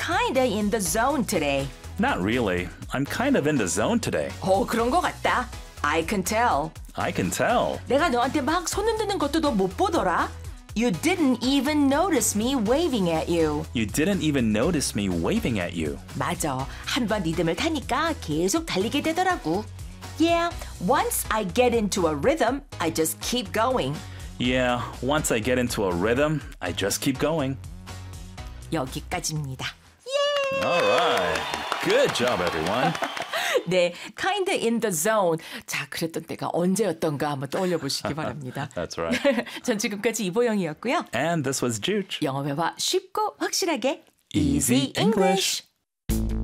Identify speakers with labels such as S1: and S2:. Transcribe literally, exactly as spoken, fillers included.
S1: kinda in the zone today.
S2: Not really. I'm kind of in the zone today.
S1: 어, 그런 것 같다. I can tell.
S2: I can tell.
S1: 내가 너한테 막 손 흔드는 것도 너 못 보더라. You didn't even notice me waving at you.
S2: You didn't even notice me waving at you.
S1: 맞아. 한번 리듬을 타니까 계속 달리게 되더라고. Yeah, once I get into a rhythm, I just keep going.
S2: Yeah, once I get into a rhythm, I just keep going.
S1: 여기까지입니다.
S2: All right. Good job, everyone.
S1: 네, kind in the zone. 자, 그랬던 때가 언제였던가 한번 떠올려 보시기 바랍니다.
S2: That's right.
S1: 전 지금까지 이보영이었고요.
S2: And this was Juge.
S1: 영어 회화 쉽고 확실하게
S2: Easy
S1: Easy English.